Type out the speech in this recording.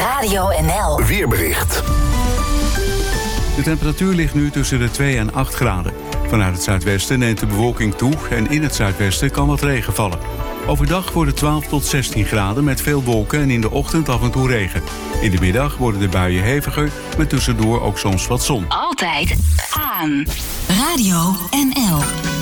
Radio NL. Weerbericht. De temperatuur ligt nu tussen de 2 en 8 graden. Vanuit het zuidwesten neemt de bewolking toe en in het zuidwesten kan wat regen vallen. Overdag wordt het 12 tot 16 graden met veel wolken en in de ochtend af en toe regen. In de middag worden de buien heviger, met tussendoor ook soms wat zon. Altijd aan. Radio NL.